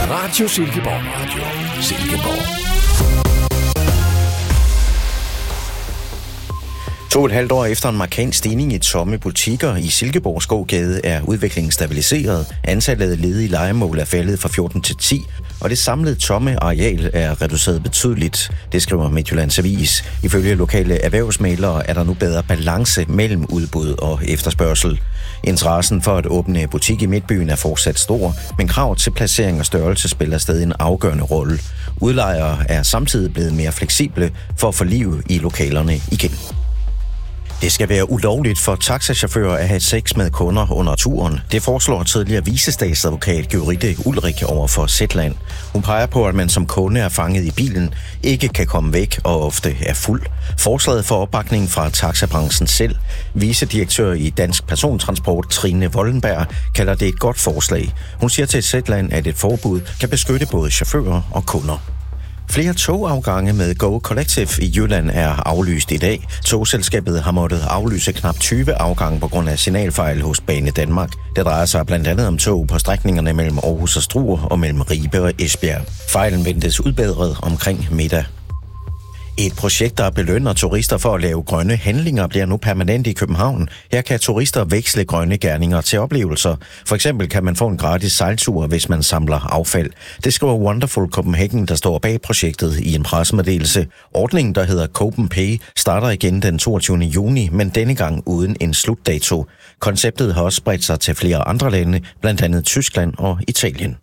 Radio Silkeborg. Radio Silkeborg. 2,5 år efter en markant stigning i tomme butikker i Silkeborgs gågade er udviklingen stabiliseret. Antallet af ledige lejemål er faldet fra 14 til 10, og det samlede tomme areal er reduceret betydeligt. Det skriver Midtjyllands Avis. Ifølge lokale erhvervsmæglere er der nu bedre balance mellem udbud og efterspørgsel. Interessen for at åbne butik i Midtbyen er fortsat stor, men krav til placering og størrelse spiller stadig en afgørende rolle. Udlejere er samtidig blevet mere fleksible for at få liv i lokalerne igen. Det skal være ulovligt for taxachauffører at have sex med kunder under turen. Det foreslår tidligere vicestatsadvokat Gyrithe Ulrik over for Zetland. Hun peger på, at man som kunde er fanget i bilen, ikke kan komme væk og ofte er fuld. Forslaget får opbakning fra taxabranchen selv. Vicedirektør i Dansk Persontransport Trine Wollenberg kalder det et godt forslag. Hun siger til Zetland, at et forbud kan beskytte både chauffører og kunder. Flere togafgange med Go Collective i Jylland er aflyst i dag. Togselskabet har måttet aflyse knap 20 afgange på grund af signalfejl hos Bane Danmark. Det drejer sig blandt andet om tog på strækningerne mellem Aarhus og Struer og mellem Ribe og Esbjerg. Fejlen ventes udbedret omkring middag. Et projekt, der belønner turister for at lave grønne handlinger, bliver nu permanent i København. Her kan turister veksle grønne gerninger til oplevelser. For eksempel kan man få en gratis sejltur, hvis man samler affald. Det skriver Wonderful Copenhagen, der står bag projektet i en pressemeddelelse. Ordningen, der hedder CopenPay, starter igen den 22. juni, men denne gang uden en slutdato. Konceptet har også spredt sig til flere andre lande, blandt andet Tyskland og Italien.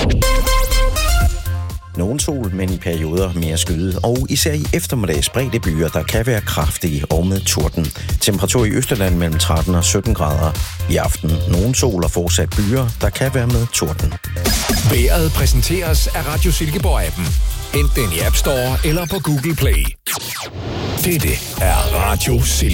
Nogen sol, men i perioder mere skyde, og især i eftermiddag spredte byer, der kan være kraftige og med torden. Temperatur i Østjylland mellem 13 og 17 grader. I aften nogen sol og fortsat byer, der kan være med torden. Vejret præsenteres af Radio Silkeborg-appen. Hent den i App Store eller på Google Play. Dette er Radio Silkeborg.